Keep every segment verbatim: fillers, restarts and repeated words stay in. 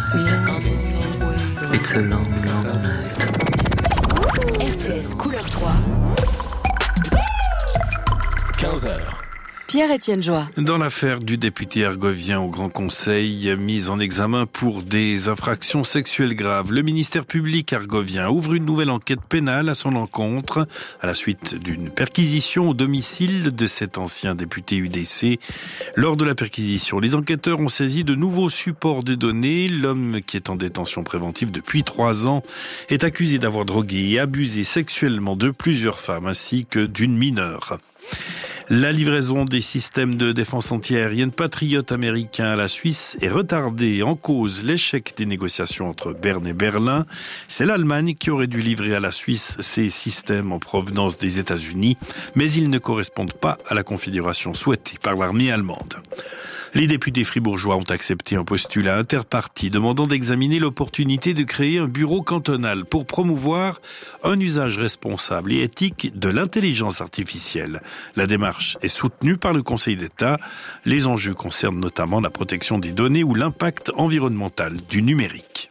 It's a long, long night. R T S Couleur trois. quinze heures. Pierre-Étienne Joie. Dans l'affaire du député argovien au Grand Conseil, mis en examen pour des infractions sexuelles graves, le ministère public argovien ouvre une nouvelle enquête pénale à son encontre à la suite d'une perquisition au domicile de cet ancien député U D C. Lors de la perquisition, les enquêteurs ont saisi de nouveaux supports de données. L'homme, qui est en détention préventive depuis trois ans, est accusé d'avoir drogué et abusé sexuellement de plusieurs femmes ainsi que d'une mineure. La livraison des systèmes de défense antiaérienne Patriot américains à la Suisse est retardée, en cause l'échec des négociations entre Berne et Berlin. C'est l'Allemagne qui aurait dû livrer à la Suisse ces systèmes en provenance des États-Unis, mais ils ne correspondent pas à la configuration souhaitée par l'armée allemande. Les députés fribourgeois ont accepté un postulat interparti demandant d'examiner l'opportunité de créer un bureau cantonal pour promouvoir un usage responsable et éthique de l'intelligence artificielle. La démarche est soutenue par le Conseil d'État. Les enjeux concernent notamment la protection des données ou l'impact environnemental du numérique.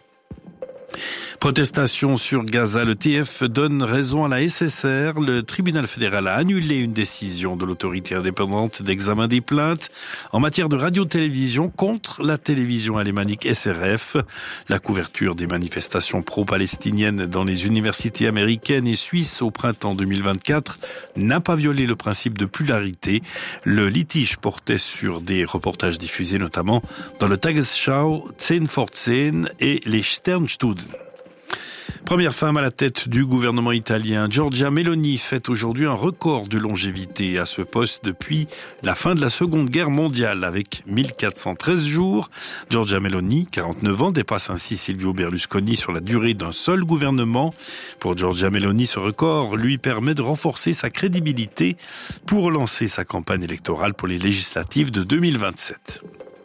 Protestation sur Gaza, le T F donne raison à la S S R. Le tribunal fédéral a annulé une décision de l'autorité indépendante d'examen des plaintes en matière de radio-télévision contre la télévision alémanique S R F. La couverture des manifestations pro-palestiniennes dans les universités américaines et suisses au printemps deux mille vingt-quatre n'a pas violé le principe de pluralité. Le litige portait sur des reportages diffusés notamment dans le Tagesschau, zehn vor zehn et les Sternstunden. Première femme à la tête du gouvernement italien, Giorgia Meloni fête aujourd'hui un record de longévité à ce poste depuis la fin de la Seconde Guerre mondiale avec mille quatre cent treize jours. Giorgia Meloni, quarante-neuf ans, dépasse ainsi Silvio Berlusconi sur la durée d'un seul gouvernement. Pour Giorgia Meloni, ce record lui permet de renforcer sa crédibilité pour relancer sa campagne électorale pour les législatives de deux mille vingt-sept.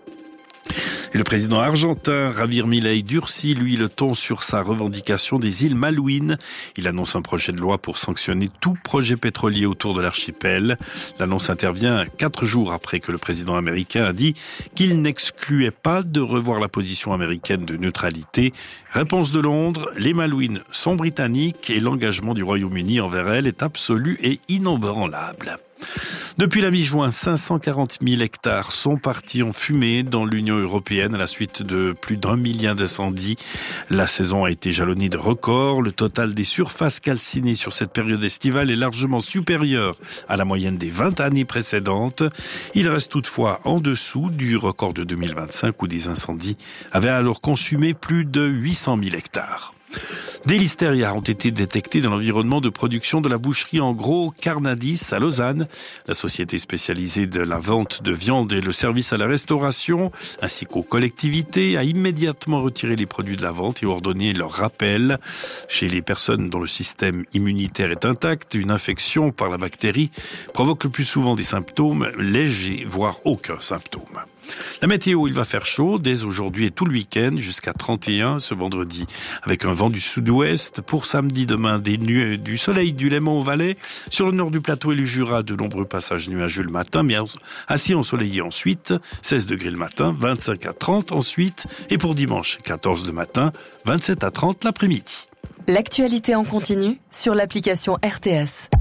Et le président argentin Javier Milei durcit, lui, le ton sur sa revendication des îles Malouines. Il annonce un projet de loi pour sanctionner tout projet pétrolier autour de l'archipel. L'annonce intervient quatre jours après que le président américain a dit qu'il n'excluait pas de revoir la position américaine de neutralité. Réponse de Londres, les Malouines sont britanniques et l'engagement du Royaume-Uni envers elles est absolu et inébranlable. Depuis la mi-juin, cinq cent quarante mille hectares sont partis en fumée dans l'Union européenne à la suite de plus d'un million d'incendies. La saison a été jalonnée de records. Le total des surfaces calcinées sur cette période estivale est largement supérieur à la moyenne des vingt années précédentes. Il reste toutefois en dessous du record de deux mille vingt-cinq où des incendies avaient alors consumé plus de huit cent mille hectares. Des listérias ont été détectés dans l'environnement de production de la boucherie en gros Carnadis à Lausanne. La société spécialisée de la vente de viande et le service à la restauration, ainsi qu'aux collectivités, a immédiatement retiré les produits de la vente et ordonné leur rappel. Chez les personnes dont le système immunitaire est intact, une infection par la bactérie provoque le plus souvent des symptômes légers, voire aucun symptôme. La météo, il va faire chaud dès aujourd'hui et tout le week-end jusqu'à trente et un ce vendredi avec un vent du sud-ouest. Pour samedi, demain, des nuées, du soleil du Léman au Valais. Sur le nord du plateau et le Jura, de nombreux passages nuageux le matin, mais assez ensoleillé ensuite. seize degrés le matin, vingt-cinq à trente ensuite. Et pour dimanche, quatorze le matin, vingt-sept à trente l'après-midi. L'actualité en continu sur l'application R T S.